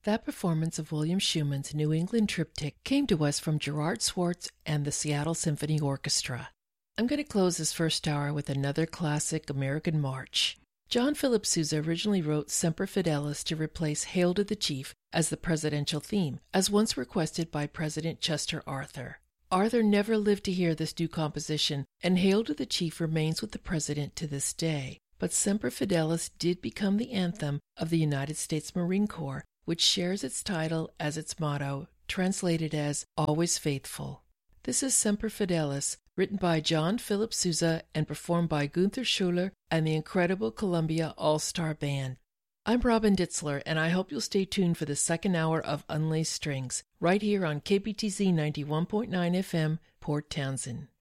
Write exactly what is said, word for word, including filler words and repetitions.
That performance of William Schumann's New England Triptych came to us from Gerard Swartz and the Seattle Symphony Orchestra. I'm going to close this first hour with another classic American march. John Philip Sousa originally wrote Semper Fidelis to replace Hail to the Chief as the presidential theme, as once requested by President Chester Arthur. Arthur never lived to hear this new composition, and Hail to the Chief remains with the president to this day. But Semper Fidelis did become the anthem of the United States Marine Corps, which shares its title as its motto, translated as Always Faithful. This is Semper Fidelis, written by John Philip Sousa and performed by Gunther Schuller and the incredible Columbia All-Star Band. I'm Robin Ditzler, and I hope you'll stay tuned for the second hour of Unlaced Strings, right here on K B T Z ninety-one point nine F M, Port Townsend.